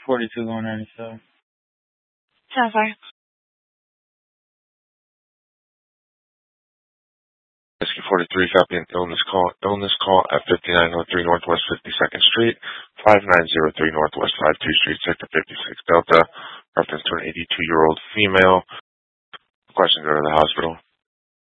42 going 97. Sounds fine. Rescue 43, copy an illness call at 5903 Northwest 52nd Street, 5903 Northwest 52 Street, Sector 56 Delta. Reference to an 82-year-old female. Question, go to the hospital.